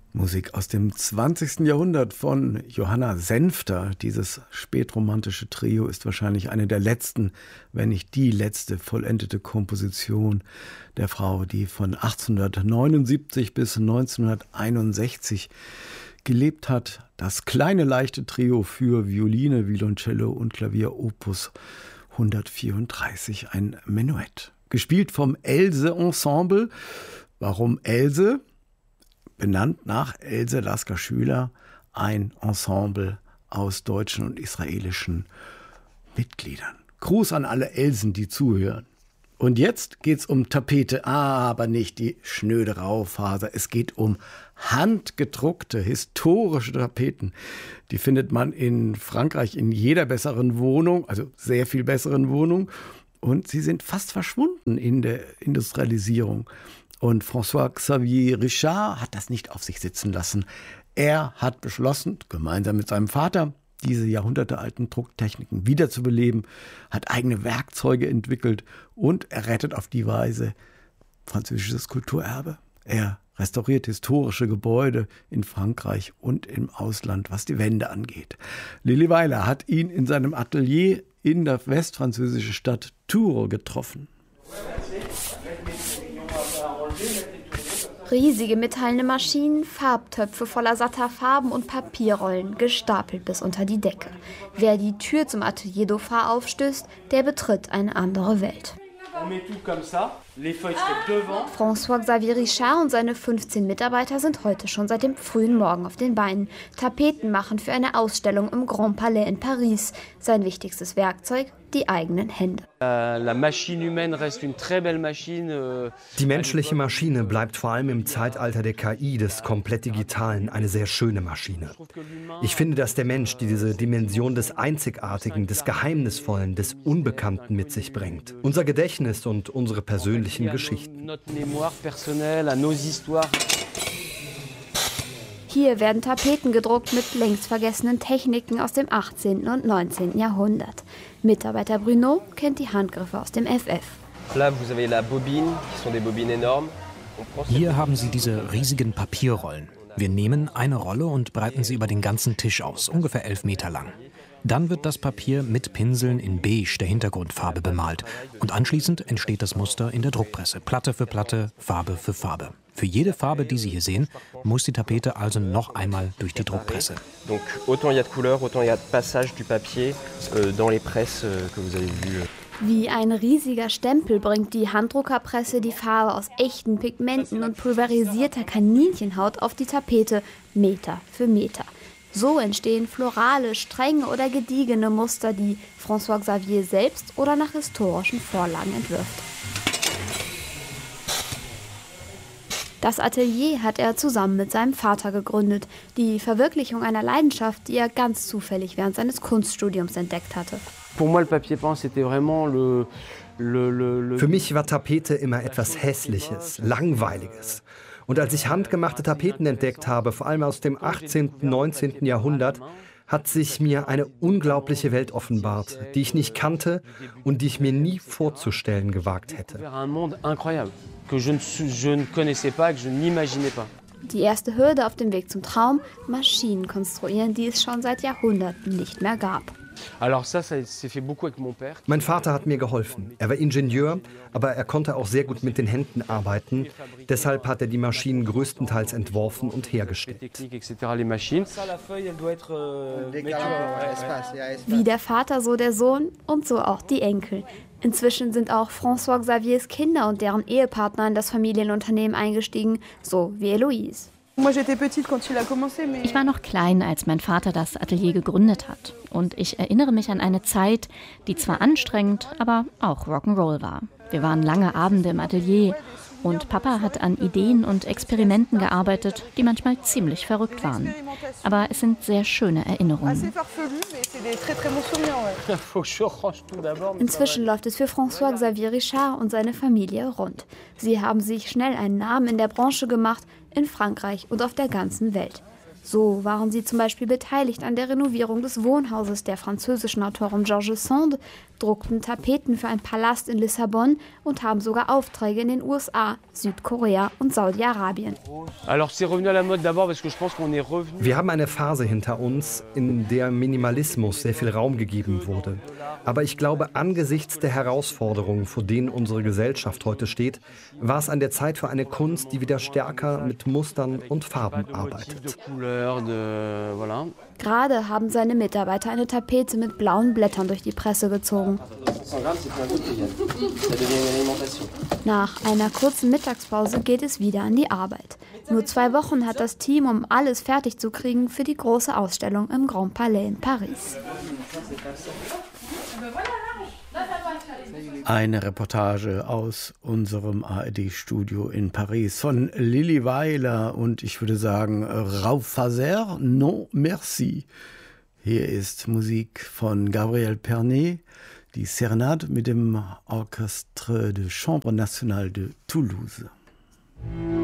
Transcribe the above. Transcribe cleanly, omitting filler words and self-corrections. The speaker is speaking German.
Musik aus dem 20. Jahrhundert von Johanna Senfter. Dieses spätromantische Trio ist wahrscheinlich eine der letzten, wenn nicht die letzte vollendete Komposition der Frau, die von 1879 bis 1961 gelebt hat. Das kleine leichte Trio für Violine, Violoncello und Klavier Opus 134, ein Menuett. Gespielt vom Else Ensemble. Warum Else? Benannt nach Else Lasker-Schüler, ein Ensemble aus deutschen und israelischen Mitgliedern. Gruß an alle Elsen, die zuhören. Und jetzt geht's um Tapete, aber nicht die schnöde Raufaser. Es geht um handgedruckte, historische Tapeten. Die findet man in Frankreich in jeder besseren Wohnung, also sehr viel besseren Wohnung. Und sie sind fast verschwunden in der Industrialisierung. Und François-Xavier Richard hat das nicht auf sich sitzen lassen. Er hat beschlossen, gemeinsam mit seinem Vater, diese jahrhundertealten Drucktechniken wiederzubeleben, hat eigene Werkzeuge entwickelt und er rettet auf die Weise französisches Kulturerbe. Er restauriert historische Gebäude in Frankreich und im Ausland, was die Wände angeht. Lilly Weiler hat ihn in seinem Atelier in der westfranzösischen Stadt Tours getroffen. Riesige metallene Maschinen, Farbtöpfe voller satter Farben und Papierrollen, gestapelt bis unter die Decke. Wer die Tür zum Atelier Dauphin aufstößt, der betritt eine andere Welt. François-Xavier Richard und seine 15 Mitarbeiter sind heute schon seit dem frühen Morgen auf den Beinen. Tapeten machen für eine Ausstellung im Grand Palais in Paris. Sein wichtigstes Werkzeug, die eigenen Hände. Die menschliche Maschine bleibt vor allem im Zeitalter der KI, des komplett Digitalen, eine sehr schöne Maschine. Ich finde, dass der Mensch diese Dimension des Einzigartigen, des Geheimnisvollen, des Unbekannten mit sich bringt. Unser Gedächtnis und unsere persönlichen Geschichten. Hier werden Tapeten gedruckt mit längst vergessenen Techniken aus dem 18. und 19. Jahrhundert. Mitarbeiter Bruno kennt die Handgriffe aus dem FF. Hier haben Sie diese riesigen Papierrollen. Wir nehmen eine Rolle und breiten sie über den ganzen Tisch aus, ungefähr 11 Meter lang. Dann wird das Papier mit Pinseln in Beige, der Hintergrundfarbe, bemalt. Und anschließend entsteht das Muster in der Druckpresse. Platte für Platte, Farbe für Farbe. Für jede Farbe, die Sie hier sehen, muss die Tapete also noch einmal durch die Druckpresse. Donc autant il y a de couleurs, autant il y a de passage du papier dans les presses que vous avez vues. Wie ein riesiger Stempel bringt die Handdruckerpresse die Farbe aus echten Pigmenten und pulverisierter Kaninchenhaut auf die Tapete, Meter für Meter. So entstehen florale, strenge oder gediegene Muster, die François-Xavier selbst oder nach historischen Vorlagen entwirft. Das Atelier hat er zusammen mit seinem Vater gegründet, die Verwirklichung einer Leidenschaft, die er ganz zufällig während seines Kunststudiums entdeckt hatte. Für mich war Tapete immer etwas Hässliches, Langweiliges. Und als ich handgemachte Tapeten entdeckt habe, vor allem aus dem 18. und 19. Jahrhundert, hat sich mir eine unglaubliche Welt offenbart, die ich nicht kannte und die ich mir nie vorzustellen gewagt hätte. Die erste Hürde auf dem Weg zum Traum, Maschinen konstruieren, die es schon seit Jahrhunderten nicht mehr gab. Mein Vater hat mir geholfen. Er war Ingenieur, aber er konnte auch sehr gut mit den Händen arbeiten. Deshalb hat er die Maschinen größtenteils entworfen und hergestellt. Wie der Vater, so der Sohn und so auch die Enkel. Inzwischen sind auch François-Xaviers Kinder und deren Ehepartner in das Familienunternehmen eingestiegen, so wie Eloise. Ich war noch klein, als mein Vater das Atelier gegründet hat. Und ich erinnere mich an eine Zeit, die zwar anstrengend, aber auch Rock'n'Roll war. Wir waren lange Abende im Atelier und Papa hat an Ideen und Experimenten gearbeitet, die manchmal ziemlich verrückt waren. Aber es sind sehr schöne Erinnerungen. Inzwischen läuft es für François-Xavier Richard und seine Familie rund. Sie haben sich schnell einen Namen in der Branche gemacht, in Frankreich und auf der ganzen Welt. So waren sie zum Beispiel beteiligt an der Renovierung des Wohnhauses der französischen Autorin Georges Sand, druckten Tapeten für einen Palast in Lissabon und haben sogar Aufträge in den USA, Südkorea und Saudi-Arabien. Wir haben eine Phase hinter uns, in der Minimalismus sehr viel Raum gegeben wurde. Aber ich glaube, angesichts der Herausforderungen, vor denen unsere Gesellschaft heute steht, war es an der Zeit für eine Kunst, die wieder stärker mit Mustern und Farben arbeitet. Gerade haben seine Mitarbeiter eine Tapete mit blauen Blättern durch die Presse gezogen. Nach einer kurzen Mittagspause geht es wieder an die Arbeit. Nur 2 Wochen hat das Team, um alles fertig zu kriegen für die große Ausstellung im Grand Palais in Paris. Eine Reportage aus unserem ARD-Studio in Paris von Lilly Weiler und ich würde sagen, Rauf Fazer, non merci. Hier ist Musik von Gabriel Pernet, die Serenade mit dem Orchestre de Chambre Nationale de Toulouse.